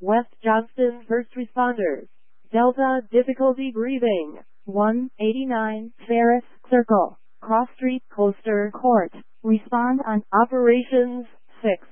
West Johnston first responders. Delta difficulty breathing. 189 Ferris Circle, Cross Street, Colster Court. Respond on Operations 6.